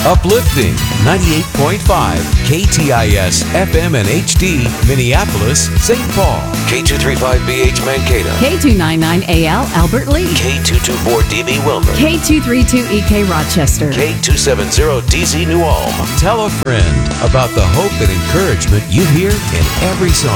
Uplifting 98.5 KTIS FM and HD, Minneapolis, St. Paul. K235BH Mankato. K299AL Albert Lee. K224DB Wilmer. K232EK Rochester. K270DZ New Ulm. Tell a friend about the hope and encouragement you hear in every song.